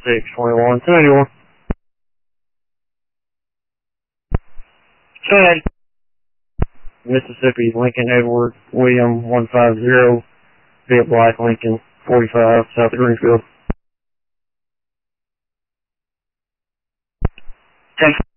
621 281. Go ahead. Mississippi, Lincoln Edward William 150 via Black Lincoln 45 south of Greenfield. 10